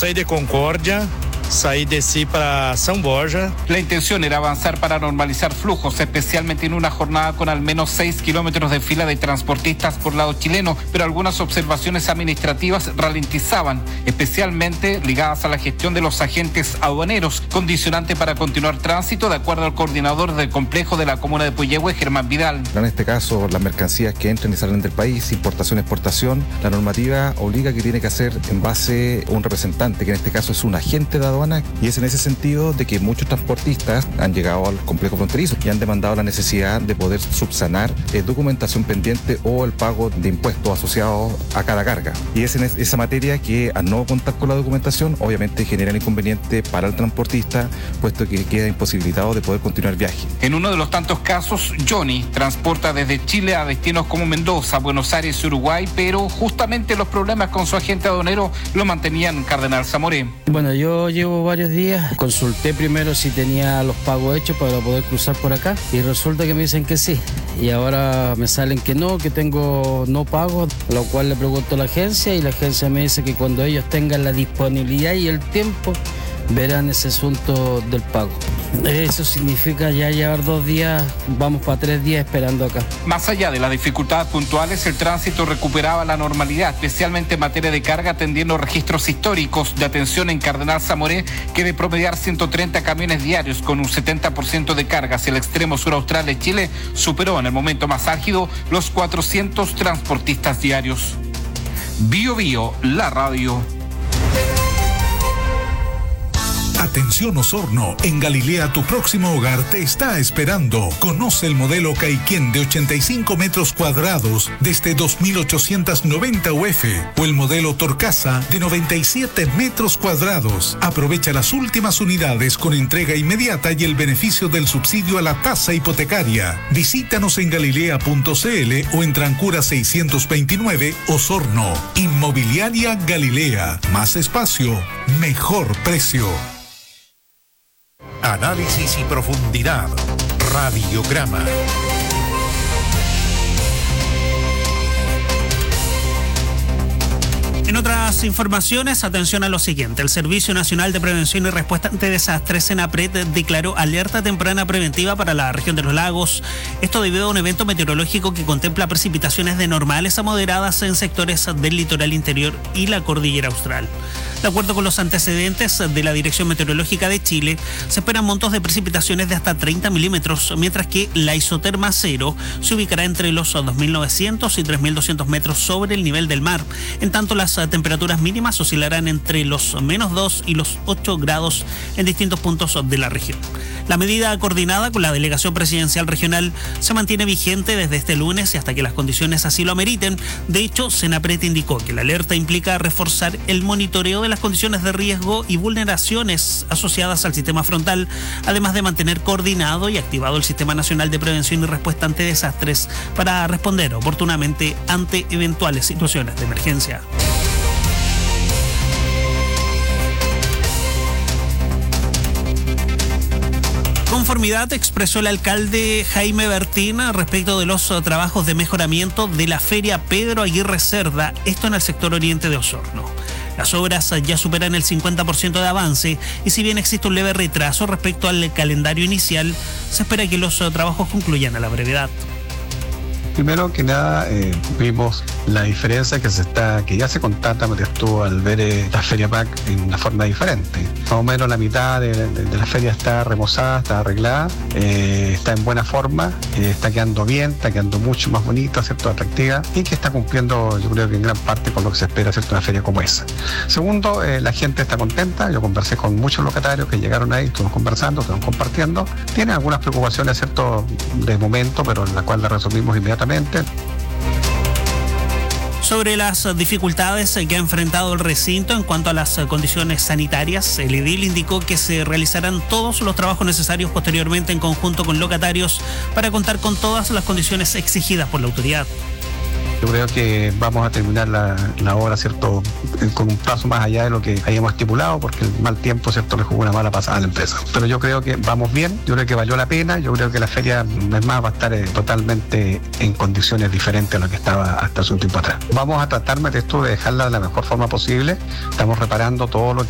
saí de Concórdia, saí de sí para São Borja. La intención era avanzar para normalizar flujos, especialmente en una jornada con al menos 6 kilómetros de fila de transportistas por lado chileno, pero algunas observaciones administrativas ralentizaban, especialmente ligadas a la gestión de los agentes aduaneros, condicionante para continuar tránsito, de acuerdo al coordinador del complejo de la comuna de Puyehue, Germán Vidal. En este caso, las mercancías que entran y salen del país, importación, exportación, la normativa obliga que tiene que hacer en base a un representante, que en este caso es un agente de aduana, y es en ese sentido de que muchos transportistas han llegado al complejo fronterizo y han demandado la necesidad de poder subsanar documentación pendiente o el pago de impuestos asociados a cada carga. Y es en esa materia que, al no contar con la documentación, obviamente genera el inconveniente para el transportista, puesto que queda imposibilitado de poder continuar el viaje. En uno de los tantos casos, Johnny transporta desde Chile a destinos como Mendoza, Buenos Aires y Uruguay, pero justamente los problemas con su agente aduanero lo mantenían en Cardenal Zamoré. Bueno, yo llevo varios días, consulté primero si tenía los pagos hechos para poder cruzar por acá y resulta que me dicen que sí, y ahora me salen que no, que tengo no pago, lo cual le pregunto a la agencia y la agencia me dice que cuando ellos tengan la disponibilidad y el tiempo verán ese asunto del pago. Eso significa ya llevar 2 días, vamos para 3 días esperando acá. Más allá de las dificultades puntuales, el tránsito recuperaba la normalidad, especialmente en materia de carga, atendiendo registros históricos de atención en Cardenal Zamoré, que de promediar 130 camiones diarios con un 70% de carga hacia el extremo sur austral de Chile, superó en el momento más álgido los 400 transportistas diarios. Bio Bio, la radio. Atención Osorno, en Galilea tu próximo hogar te está esperando. Conoce el modelo Caiquén de 85 metros cuadrados desde 2.890 UF o el modelo Torcasa de 97 metros cuadrados. Aprovecha las últimas unidades con entrega inmediata y el beneficio del subsidio a la tasa hipotecaria. Visítanos en galilea.cl o en Trancura 629 Osorno. Inmobiliaria Galilea. Más espacio, mejor precio. Análisis y profundidad. Radiograma. En otras informaciones, atención a lo siguiente. El Servicio Nacional de Prevención y Respuesta ante Desastres, SENAPRED, declaró alerta temprana preventiva para la región de los lagos. Esto debido a un evento meteorológico que contempla precipitaciones de normales a moderadas en sectores del litoral interior y la cordillera austral. De acuerdo con los antecedentes de la Dirección Meteorológica de Chile, se esperan montos de precipitaciones de hasta 30 milímetros, mientras que la isoterma cero se ubicará entre los 2.900 y 3.200 metros sobre el nivel del mar. En tanto, las temperaturas mínimas oscilarán entre los -2 y los 8 grados en distintos puntos de la región. La medida, coordinada con la Delegación Presidencial Regional, se mantiene vigente desde este lunes y hasta que las condiciones así lo ameriten. De hecho, SENAPRED indicó que la alerta implica reforzar el monitoreo de las condiciones de riesgo y vulneraciones asociadas al sistema frontal, además de mantener coordinado y activado el Sistema Nacional de Prevención y Respuesta ante Desastres para responder oportunamente ante eventuales situaciones de emergencia. Conformidad expresó el alcalde Jaime Bertín respecto de los trabajos de mejoramiento de la Feria Pedro Aguirre Cerda, esto en el sector oriente de Osorno. Las obras ya superan el 50% de avance y si bien existe un leve retraso respecto al calendario inicial, se espera que los trabajos concluyan a la brevedad. Primero que nada, vimos la diferencia que ya se constata tú al ver la Feria PAC en una forma diferente. Más o menos la mitad de la feria está remozada, está arreglada, está en buena forma, está quedando bien, está quedando mucho más bonita, ¿cierto? Atractiva, y que está cumpliendo, yo creo que en gran parte con lo que se espera, ¿cierto? Una feria como esa. Segundo, la gente está contenta. Yo conversé con muchos locatarios que llegaron ahí, estuvimos conversando, estuvimos compartiendo. Tienen algunas preocupaciones, ¿cierto? De momento, pero en la cual las resolvimos inmediatamente. Sobre las dificultades que ha enfrentado el recinto en cuanto a las condiciones sanitarias, el edil indicó que se realizarán todos los trabajos necesarios posteriormente en conjunto con locatarios para contar con todas las condiciones exigidas por la autoridad. Yo creo que vamos a terminar la obra, ¿cierto?, con un paso más allá de lo que habíamos estipulado, porque el mal tiempo, ¿cierto?, le jugó una mala pasada a la empresa. Pero yo creo que vamos bien, yo creo que valió la pena, yo creo que la feria, es más, va a estar totalmente en condiciones diferentes a lo que estaba hasta hace un tiempo atrás. Vamos a tratar de dejarla de la mejor forma posible. Estamos reparando todo lo que